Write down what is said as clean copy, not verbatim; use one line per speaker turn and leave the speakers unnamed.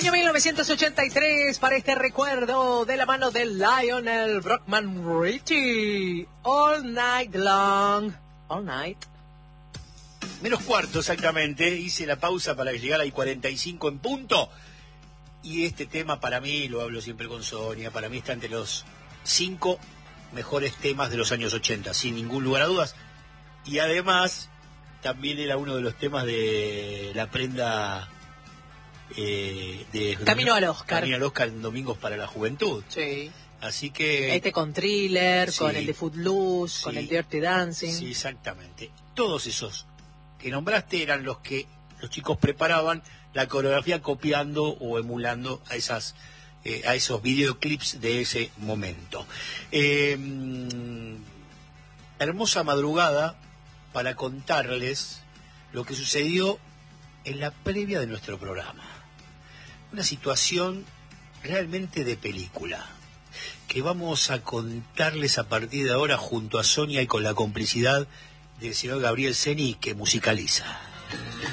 Año 1983 para este recuerdo de la mano de Lionel Brockman Richie. All night long. All night.
Menos cuarto exactamente. Hice la pausa para que llegara a 45 en punto. Y este tema para mí, lo hablo siempre con Sonia, para mí está entre los 5 mejores temas de los años 80, sin ningún lugar a dudas. Y además, también era uno de los temas de la prenda de
Camino al Oscar.
Camino al Oscar en Domingos para la Juventud.
Sí.
Así que...
con Thriller,
sí,
con el de Footloose,
sí,
con el Dirty Dancing.
Sí, exactamente. Todos esos que nombraste eran los que los chicos preparaban la coreografía copiando o emulando a esos videoclips de ese momento. Hermosa madrugada para contarles lo que sucedió en la previa de nuestro programa. Una situación realmente de película que vamos a contarles a partir de ahora junto a Sonia y con la complicidad del señor Gabriel Ceni, que musicaliza.